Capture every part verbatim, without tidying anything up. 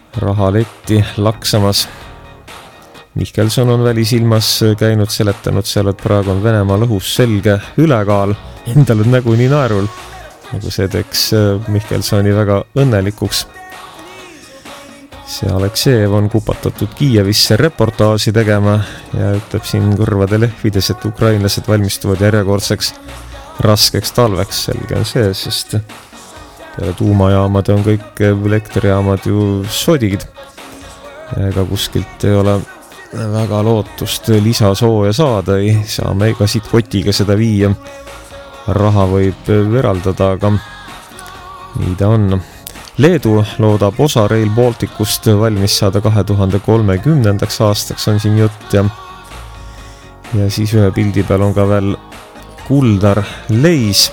rahaletti laksamas. Mihkelson on välisilmas käinud seletanud seal, et praegu on Venemaal õhus selge ülekaal, endal on nägu nii naerul, nagu see teeks Mihkelsoni väga õnnelikuks. See Aleksejev on kupatatud Kiievisse reportaaži tegema ja ütleb siin kõrvade lehvides, et ukrainlased valmistuvad järjekordseks raskeks talveks. Selge on see, sest peale tuumajaamad on kõik elektrijaamad ju sodid. Ega kuskilt ei ole väga lootust lisasooja saada, ei saa me ega siit kotiga seda viia. Raha võib eraldada, aga nii ta on. Leedu loodab osa Rail Balticust valmis saada kahe tuhande kolmekümnendaks aastaks on siin jutt ja, ja siis ühe pildi peal on ka veel Kuldar Leis,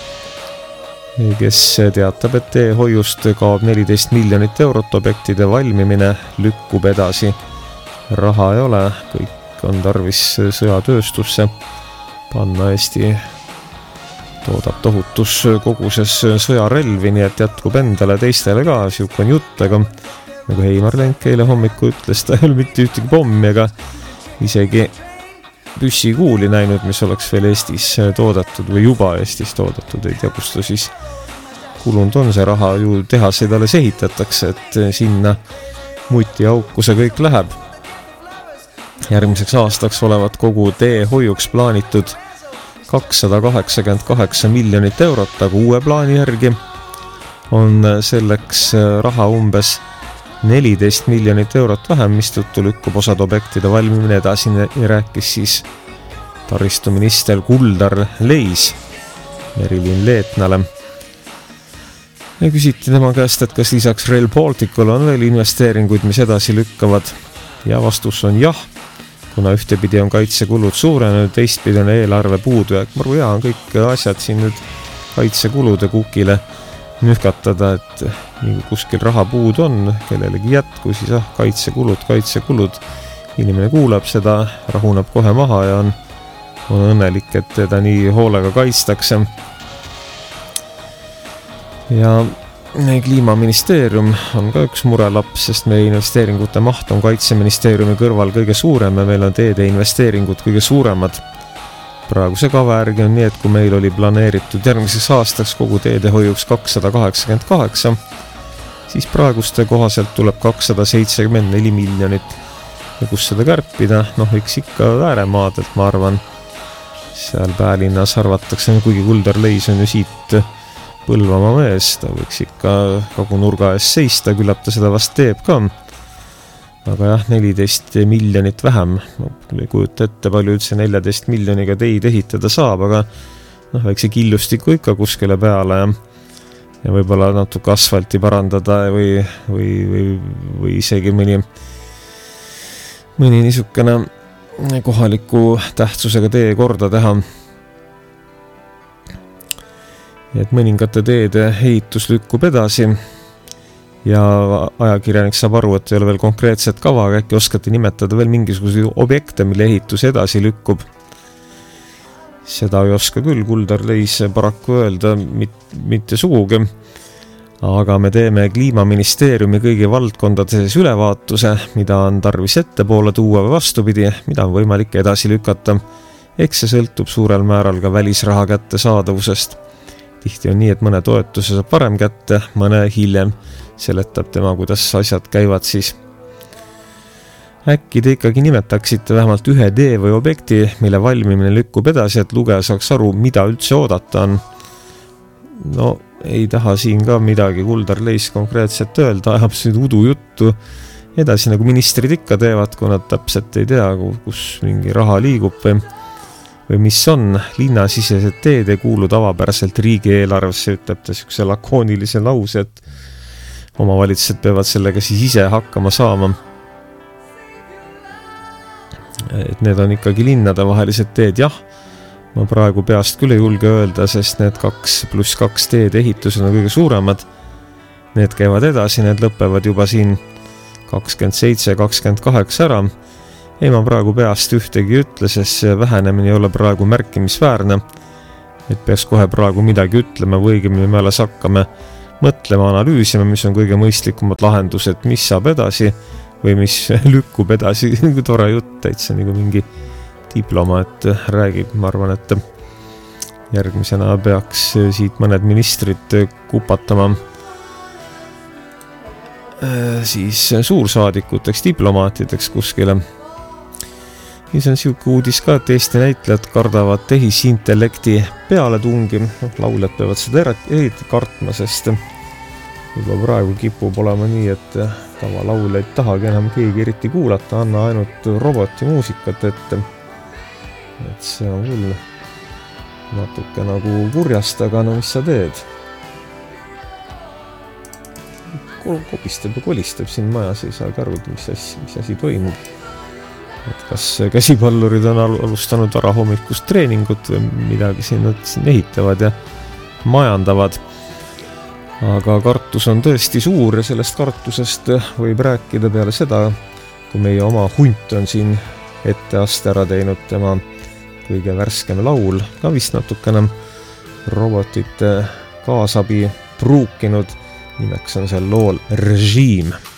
kes teatab, et teehoiust kaob neliteist miljonit eurot, objektide valmimine lükkub edasi. Raha ei ole, kõik on tarvis sõjatööstusse panna. Eesti toodab tohutus koguses sõjarelvi, nii et jätkub endale teistele ka, siuke on jutt, aga nagu Heimar Lenk eile hommiku ütles, ta ei ole mitte ühtegi pommi ega isegi püssikuuli näinud, mis oleks veel Eestis toodetud või juba Eestis toodetud, ei tea, kus ta siis kulunud on see raha, ju tehaseid alles ehitatakse, et sinna muti auku see kõik läheb. Järgmiseks aastaks olevat kogu teehoiuks plaanitud kakssada kaheksakümmend kaheksa miljonit eurot, aga uue plaani järgi on selleks raha umbes neliteist miljonit eurot vähem, mistõttu lükkub osad objektide valmimine edasi, rääkis siis taristuminister Kuldar Leis Merilin Leetnale. Ja küsiti tema käest, et kas lisaks Rail Balticule on veel investeeringuid, mis edasi lükkavad, ja vastus on jah. Kuna ühtepidi on kaitsekulud suurenenud, teistpidi on eelarve puudu ja ma arvan, jaa, on kõik asjad siin nüüd kaitsekulude kukile nühkatada, et nii kuskil raha puudu on, kellelegi jätku, siis ah, kaitsekulud, kaitsekulud. Inimene kuuleb seda, rahuneb kohe maha ja on, on õnnelik, et teda nii hoolega kaitstakse. Ja Kliimaministeerium on ka üks murelaps, sest meie investeeringute maht on kaitseministeeriumi kõrval kõige suurem ja meil on teede investeeringud kõige suuremad. Praeguse kava järgi on nii, et kui meil oli planeeritud järgmiseks aastaks kogu teedehoiuks kakssada kaheksakümmend kaheksa, siis praeguste kohaselt tuleb kakssada seitsekümmend neli miljonit. Ja kus seda kärpida? Noh, eks ikka ääremaadelt, ma arvan. Seal Päälinnas arvatakse, kuigi Kuldar Leis on ju siit Põlvamaa mees, ta võiks ikka kogu nurga ees seista, küllap ta seda vast teeb ka. Aga jah, neliteist miljonit vähem. Ei kujuta ette, palju üldse neljateist miljoniga teid ehitada saab, aga noh, väikse killustiku ikka kuskile peale ja, ja võib-olla natuke asfalti parandada või, või, või, või isegi mõni, mõni niisugune kohaliku tähtsusega tee korda teha. Et mõningate teede ehitus lükkub edasi ja ajakirjanik saab aru, et ei ole veel konkreetset kava, aga äkki oskate nimetada veel mingisuguseid objekte, mille ehitus edasi lükkub. Seda ei oska küll Kuldar Leis paraku öelda, mitte sugugi, aga me teeme Kliimaministeeriumi kõigi valdkondades ülevaatuse, mida on tarvis ettepoole tuua või vastupidi, mida on võimalik edasi lükata. Eks see sõltub suurel määral ka välisraha kätte saadavusest. Tihti on nii, et mõne toetuse saab varem kätte, mõne hiljem seletab tema, kuidas asjad käivad siis. Äkki te ikkagi nimetaksite vähemalt ühe tee või objekti, mille valmimine lükkub edasi, et lugeja saaks aru, mida üldse oodata on. No, ei taha siin ka midagi Kuldar Leis konkreetselt öelda, ajab siin udu juttu edasi, nagu ministrid ikka teevad, kui nad täpselt ei tea, kus mingi raha liigub või või mis on. Linnasisesed teed ei kuulu tavapäraselt riigieelarvesse, ütleb ta siukse lakoonilise lause, et omavalitsused peavad sellega siis ise hakkama saama. Et need on ikkagi linnade vahelised teed, jah. Ma praegu peast küll ei julge öelda, sest need kaks pluss kaks teed ehitused on kõige suuremad. Need käivad edasi, need lõpevad juba siin kakskümmend seitse kakskümmend kaheksa ära. Ei, ma praegu peast ühtegi ütle, sest see vähenemine ei ole praegu märkimisväärne. Et peaks kohe praegu midagi ütlema või õigemini me alles hakkame mõtlema, analüüsima, mis on kõige mõistlikumad lahendused, mis saab edasi või mis lükkub edasi. Tore jutt, täitsa nagu mingi diplomaat räägib. Ma arvan, et järgmisena peaks siit mõned ministrid kupatama siis suursaadikuteks, diplomaatideks kuskile. Ja see on siuke uudis ka, et Eesti näitlejad kardavad tehisintellekti peale tungi. Lauljad peavad seda eriti kartma, sest juba praegu kipub olema nii, et tavalaulja ei tahagi enam keegi eriti kuulata, anna ainult roboti muusikat ette. Et see on küll natuke nagu kurjast, aga no mis sa teed? Kopistab ja kolistab siin majas, ei saa karud, mis asi, mis asi toimub. Et kas käsipallurid on alustanud vara hommikust treeningut või midagi siin, nad siin ehitavad ja majandavad. Aga kartus on tõesti suur ja sellest kartusest võib rääkida peale seda, kui meie oma hunt on siin ette aste ära teinud tema kõige värskem laul, ka vist natukene robotite kaasabi pruukinud. Nimeks on seal lool Režiim.